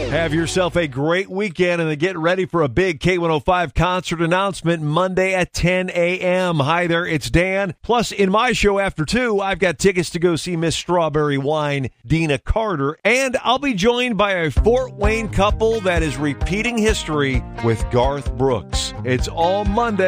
Have yourself a great weekend and get ready for a big K105 concert announcement Monday at 10 a.m. Hi there, it's Dan. Plus, in my show after 2, I've got tickets to go see Miss Strawberry Wine, Dina Carter, and I'll be joined by a Fort Wayne couple that is repeating history with Garth Brooks. It's all Monday.